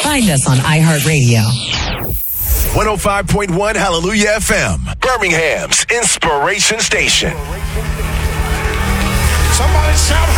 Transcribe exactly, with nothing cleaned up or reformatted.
Find us on iHeartRadio. one oh five point one Hallelujah F M, Birmingham's inspiration station. Somebody shout